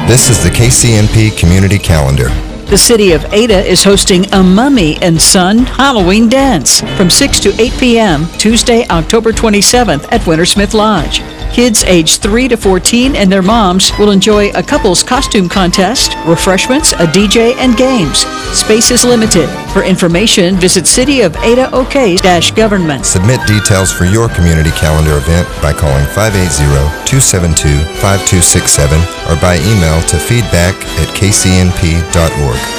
This is the KCNP Community Calendar. The city of Ada is hosting a Mummy and Son Halloween dance from 6 to 8 p.m. Tuesday, October 27th at Wintersmith Lodge. Kids aged 3 to 14 and their moms will enjoy a couple's costume contest, refreshments, a DJ, and games. Space is limited. For information, visit cityofadaok-government. Submit details for your community calendar event by calling 580-272-5267 or by email to feedback@kcnp.org.